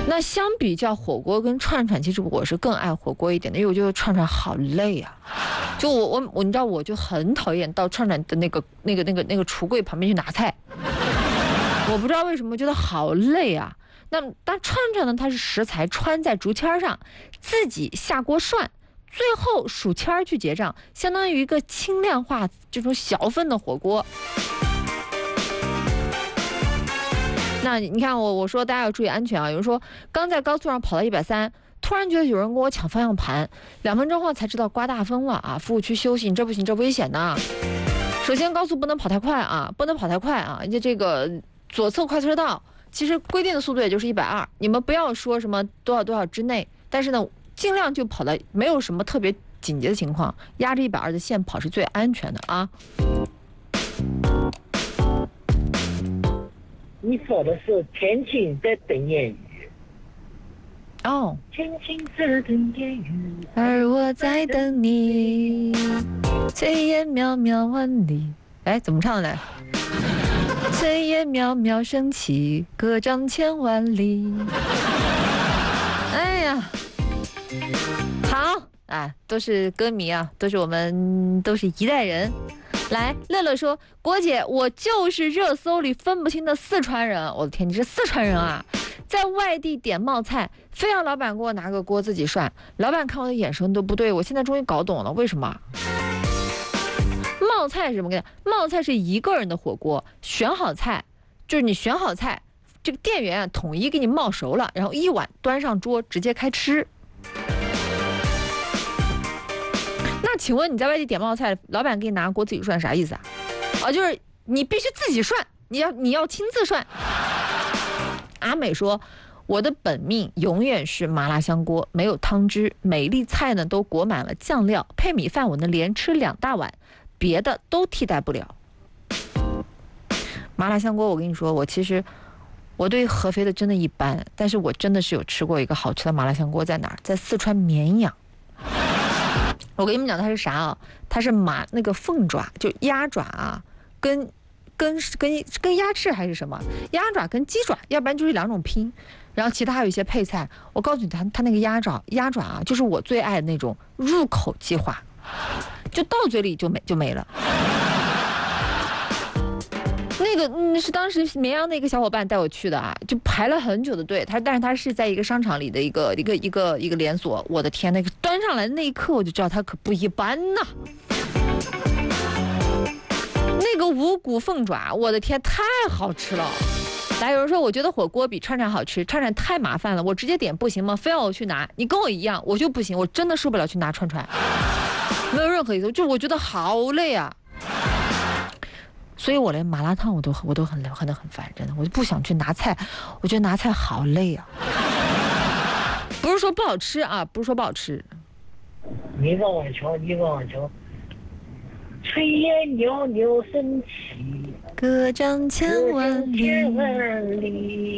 那相比较火锅跟串串，其实我是更爱火锅一点的，因为我觉得串串好累啊。就我你知道，我就很讨厌到串串的那个橱柜旁边去拿菜，我不知道为什么觉得好累啊。但串串呢，它是食材穿在竹签上，自己下锅涮，最后数签去结账，相当于一个轻量化这种小份的火锅。那你看我说大家要注意安全啊！有人说刚在高速上跑到130，突然觉得有人跟我抢方向盘，2分钟后才知道刮大风了啊！服务区休息，你这不行，这危险呐！首先高速不能跑太快啊，不能跑太快啊！这个左侧快车道其实规定的速度也就是120，你们不要说什么多少多少之内，但是呢，尽量就跑到没有什么特别紧急的情况，压着120的线跑是最安全的啊！ 你说的是天晴在等烟雨哦， 天晴在等烟雨， 而我在等你，炊烟渺渺万里。哎，怎么唱的来？炊烟渺渺升起，隔丈千万里。哎呀，好啊，都是歌迷啊，都是一代人。来，乐乐说，国姐，我就是热搜里分不清的四川人。我的天，你是四川人啊？在外地点冒菜，非要老板给我拿个锅自己涮，老板看我的眼神都不对，我现在终于搞懂了为什么。冒菜是什么？冒菜是一个人的火锅，选好菜，就是你选好菜，这个店员啊统一给你冒熟了，然后一碗端上桌，直接开吃。那请问你在外地点冒菜，老板给你拿锅自己涮啥意思啊？就是你必须自己涮，你要亲自涮。阿美说，我的本命永远是麻辣香锅，没有汤汁，每粒菜呢都裹满了酱料，配米饭我能连吃2大碗，别的都替代不了。麻辣香锅，我跟你说，我对合肥的真的一般，但是我真的是有吃过一个好吃的麻辣香锅，在哪儿？在四川绵阳。我跟你们讲它是啥啊？它是那个凤爪，就鸭爪啊，跟鸭翅还是什么？鸭爪跟鸡爪，要不然就是2种拼，然后其他还有一些配菜。我告诉你，它那个鸭爪啊，就是我最爱的那种入口即化，就到嘴里就没了。那个是当时绵阳的一个小伙伴带我去的啊，就排了很久的队。但是他是在一个商场里的一个连锁。我的天，那个端上来的那一刻，我就知道他可不一般呐。那个五谷凤爪，我的天，太好吃了。来，有人说我觉得火锅比串串好吃，串串太麻烦了，我直接点不行吗？非要我去拿？你跟我一样，我就不行，我真的受不了去拿串串，没有任何意思，就是我觉得好累啊。所以我连麻辣烫我都很烦，真的，我就不想去拿菜，我觉得拿菜好累啊。不是说不好吃啊，不是说不好吃。 你让我瞧，炊烟袅袅升起， 隔丈千万里。